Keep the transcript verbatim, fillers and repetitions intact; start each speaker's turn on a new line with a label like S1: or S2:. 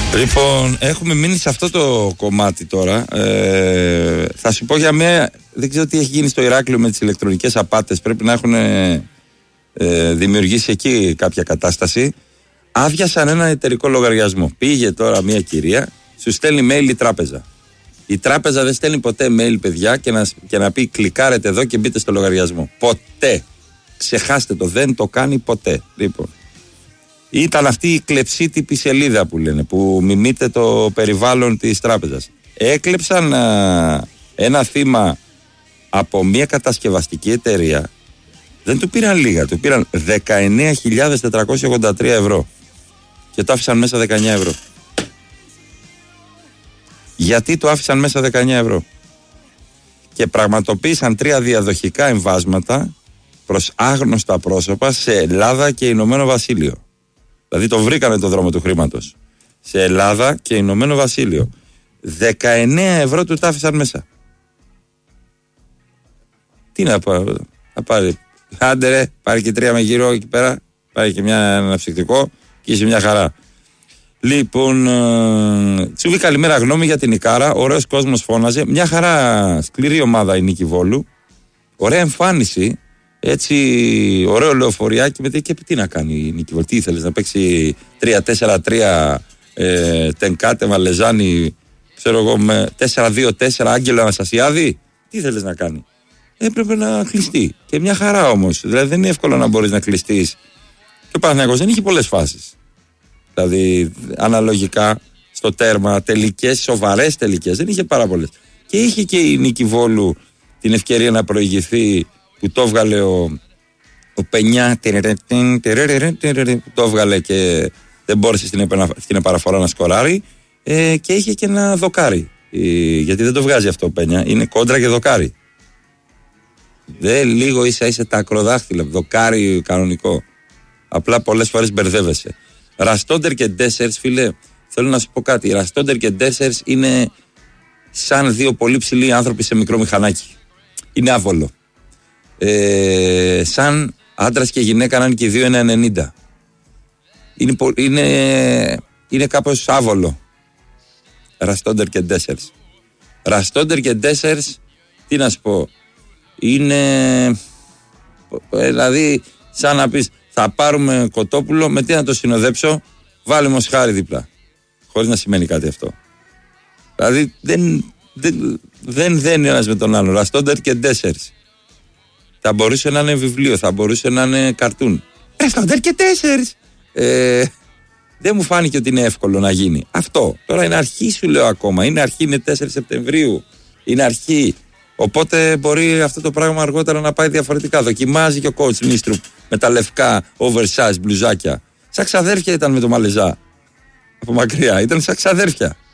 S1: Λοιπόν, έχουμε μείνει σε αυτό το κομμάτι τώρα. Ε, θα σου πω για μια. Δεν ξέρω τι έχει γίνει στο Ηράκλειο με τις ηλεκτρονικές απάτες. Πρέπει να έχουν ε, ε, δημιουργήσει εκεί κάποια κατάσταση. Άδειασαν ένα εταιρικό λογαριασμό. Πήγε τώρα μια κυρία, σου στέλνει mail η τράπεζα. Η τράπεζα δεν στέλνει ποτέ mail, παιδιά, και να, και να πει κλικάρετε εδώ και μπείτε στο λογαριασμό. Ποτέ. Ξεχάστε το, δεν το κάνει ποτέ. Λοιπόν. Ήταν αυτή η κλεψίτυπη σελίδα που λένε, που μιμείται το περιβάλλον της τράπεζας. Έκλεψαν α, ένα θύμα από μια κατασκευαστική εταιρεία. Δεν του πήραν λίγα, του πήραν δεκαεννέα χιλιάδες τετρακόσια ογδόντα τρία ευρώ και το άφησαν μέσα δεκαεννέα ευρώ. Γιατί το άφησαν μέσα δεκαεννέα ευρώ? Και πραγματοποίησαν τρία διαδοχικά εμβάσματα προς άγνωστα πρόσωπα σε Ελλάδα και Ηνωμένο Βασίλειο. Δηλαδή το βρήκανε το δρόμο του χρήματος. Σε Ελλάδα και Ηνωμένο Βασίλειο. δεκαεννέα ευρώ του τα άφησαν μέσα. Τι να πάρει, να πάρει. Άντε ρε, πάρει και τρία με γύρω εκεί πέρα. Πάρει και μια, ένα ψυκτικό και είσαι μια χαρά. Λοιπόν, ε, Τσούβι, καλημέρα, γνώμη για την Ικάρα. Ωραίος κόσμος φώναζε. Μια χαρά, σκληρή ομάδα η Νίκη Βόλου. Ωραία εμφάνιση. Έτσι, ωραίο λεωφοριάκι. Μετά και τι να κάνει η Νίκη Βόλου? Τι ήθελες, να παίξει τρία τέσσερα τρία ε, Τενκάτε Μαλεζάνη, ξέρω εγώ, με τέσσερα δύο τέσσερα Άγγελο Αναστασιάδη? Τι ήθελες να κάνει? Έπρεπε να κλειστεί. Και μια χαρά όμως. Δηλαδή δεν είναι εύκολο να μπορείς να κλειστείς. Και ο Παναθηναϊκός δεν είχε πολλές φάσεις. Δηλαδή, αναλογικά στο τέρμα, τελικές, σοβαρές τελικές, δεν είχε πάρα πολλές. Και είχε και η Νίκη Βόλου την ευκαιρία να προηγηθεί, που το έβγαλε ο, ο Πενιά, που το έβγαλε και δεν μπόρεσε στην, στην επαναφορά να σκοράρει, ε, και είχε και ένα δοκάρι. Ε, γιατί δεν το βγάζει αυτό ο Πενιά, είναι κόντρα και δοκάρι. Δεν λίγο ίσα ίσα τα ακροδάχτυλα, δοκάρι κανονικό. Απλά πολλές φορές μπερδεύεσαι. Ραστόντερ και Ντέσσερς, φίλε, θέλω να σου πω κάτι. Ραστόντερ και Ντέσσερς είναι σαν δύο πολύ ψηλοί άνθρωποι σε μικρό μηχανάκι. Είναι άβολο. Ε, σαν άντρας και γυναίκα να είναι και οι δύο ένα ενενήντα. Είναι, είναι, είναι κάπως άβολο. Ραστόντερ και Ντέσσερς. Ραστόντερ και Ντέσσερς, τι να σου πω, είναι δηλαδή σαν να πεις θα πάρουμε Κοτόπουλο, με τι να το συνοδέψω, βάλε Μοσχάρη δίπλα. Χωρίς να σημαίνει κάτι αυτό. Δηλαδή δεν δεν, δεν, δεν είναι ένας με τον άλλο. Ραστόντερ και Ντέσσερς. Θα μπορούσε να είναι βιβλίο, θα μπορούσε να είναι καρτούν. Ραστόντερ και Ντέσσερς. Ε, δεν μου φάνηκε ότι είναι εύκολο να γίνει. Αυτό. Τώρα είναι αρχή, σου λέω ακόμα. Είναι αρχή, είναι τέσσερις Σεπτεμβρίου. Είναι αρχή. Οπότε μπορεί αυτό το πράγμα αργότερα να πάει διαφορετικά. Δοκιμάζει και ο coach Νίστρουπ με τα λευκά oversize μπλουζάκια. Σαν ξαδέρφια ήταν με το Μαλεζά. Από μακριά. Ήταν σαν ξαδέρφια.